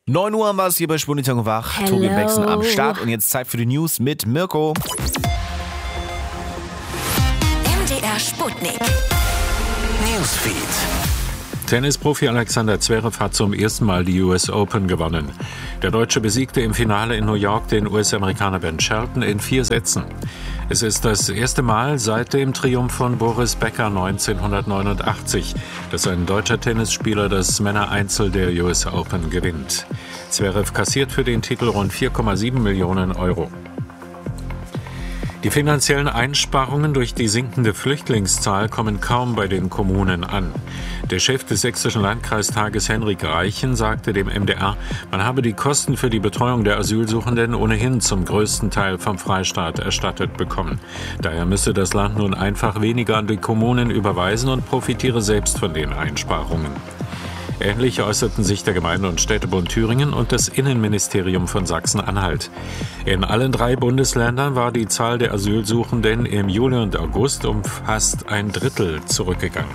9 Uhr war es hier bei Spunitung und Wach. Hello. Tobi und Bexen am Start und jetzt Zeit für die News mit Mirko. MDR Sputnik. Newsfeed. Tennisprofi Alexander Zverev hat zum ersten Mal die US Open gewonnen. Der Deutsche besiegte im Finale in New York den US-Amerikaner Ben Shelton in 4 Sätzen. Es ist das erste Mal seit dem Triumph von Boris Becker 1989, dass ein deutscher Tennisspieler das Männereinzel der US Open gewinnt. Zverev kassiert für den Titel rund 4,7 Millionen Euro. Die finanziellen Einsparungen durch die sinkende Flüchtlingszahl kommen kaum bei den Kommunen an. Der Chef des sächsischen Landkreistages Henrik Reichen sagte dem MDR, man habe die Kosten für die Betreuung der Asylsuchenden ohnehin zum größten Teil vom Freistaat erstattet bekommen. Daher müsse das Land nun einfach weniger an die Kommunen überweisen und profitiere selbst von den Einsparungen. Ähnlich äußerten sich der Gemeinde- und Städtebund Thüringen und das Innenministerium von Sachsen-Anhalt. In allen 3 Bundesländern war die Zahl der Asylsuchenden im Juli und August um fast 1/3 zurückgegangen.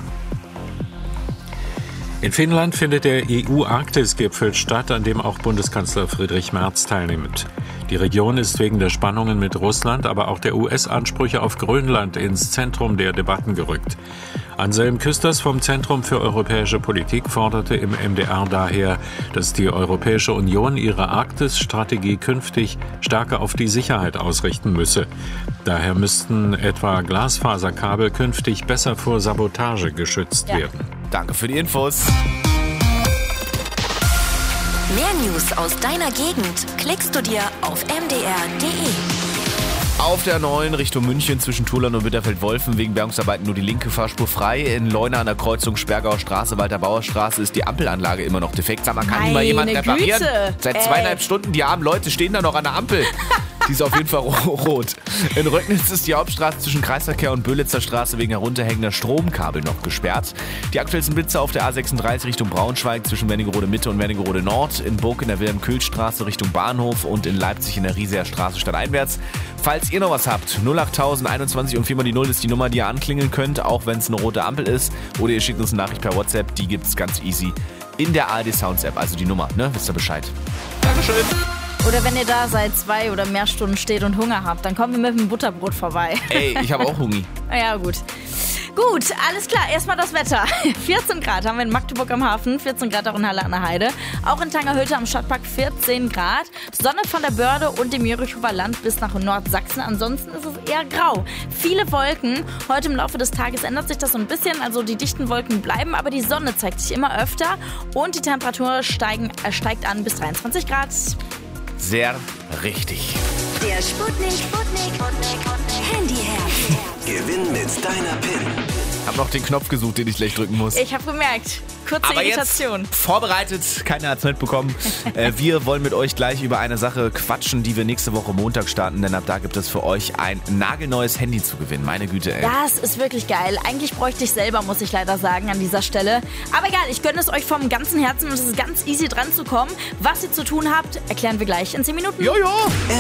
In Finnland findet der EU-Arktis-Gipfel statt, an dem auch Bundeskanzler Friedrich Merz teilnimmt. Die Region ist wegen der Spannungen mit Russland, aber auch der US-Ansprüche auf Grönland ins Zentrum der Debatten gerückt. Anselm Küsters vom Zentrum für europäische Politik forderte im MDR daher, dass die Europäische Union ihre Arktis-Strategie künftig stärker auf die Sicherheit ausrichten müsse. Daher müssten etwa Glasfaserkabel künftig besser vor Sabotage geschützt werden. Danke für die Infos. Mehr News aus deiner Gegend klickst du dir auf mdr.de. Auf der 9 Richtung München zwischen Turlan und Bitterfeld-Wolfen wegen Bergungsarbeiten nur die linke Fahrspur frei. In Leuna an der Kreuzung Sperrgauer Straße, Walter-Bauer Straße ist die Ampelanlage immer noch defekt. Sag mal, kann die mal jemand reparieren? Güte. Seit 2,5 Stunden, die armen Leute stehen da noch an der Ampel. Die ist auf jeden Fall rot. In Röcknitz ist die Hauptstraße zwischen Kreisverkehr und Böhlitzer Straße wegen herunterhängender Stromkabel noch gesperrt. Die aktuellsten Blitze auf der A36 Richtung Braunschweig zwischen Wernigerode Mitte und Wernigerode Nord, in Burg in der Wilhelm-Kühl-Straße Richtung Bahnhof und in Leipzig in der Rieseer Straße stadteinwärts. Falls ihr noch was habt, 08021 und 4 mal die 0 ist die Nummer, die ihr anklingeln könnt, auch wenn es eine rote Ampel ist. Oder ihr schickt uns eine Nachricht per WhatsApp, die gibt's ganz easy in der ARD Sounds App, also die Nummer, ne? Wisst ihr Bescheid. Dankeschön. Oder wenn ihr da seit 2 oder mehr Stunden steht und Hunger habt, dann kommen wir mit dem Butterbrot vorbei. Ey, ich habe auch Hunger. Ja, gut. Gut, alles klar. Erstmal das Wetter. 14 Grad haben wir in Magdeburg am Hafen, 14 Grad auch in Halle an der Heide. Auch in Tangerhülte am Stadtpark 14 Grad. Sonne von der Börde und dem Jerichower Land bis nach Nordsachsen. Ansonsten ist es eher grau. Viele Wolken. Heute im Laufe des Tages ändert sich das so ein bisschen. Also die dichten Wolken bleiben, aber die Sonne zeigt sich immer öfter. Und die Temperatur steigt an bis 23 Grad. Sehr richtig. Der Sputnik Handyherz. Gewinn mit deiner PIN. Hab noch den Knopf gesucht, den ich gleich drücken muss. Ich habe gemerkt, kurze Aber Irritation. jetzt vorbereitet, keiner hat's mitbekommen. Wir wollen mit euch gleich über eine Sache quatschen, die wir nächste Woche Montag starten, denn ab da gibt es für euch ein nagelneues Handy zu gewinnen. Meine Güte, ey. Das ist wirklich geil. Eigentlich bräuchte ich selber, muss ich leider sagen, an dieser Stelle. Aber egal, ich gönne es euch vom ganzen Herzen und es ist ganz easy dran zu kommen. Was ihr zu tun habt, erklären wir gleich in 10 Minuten. Jojo!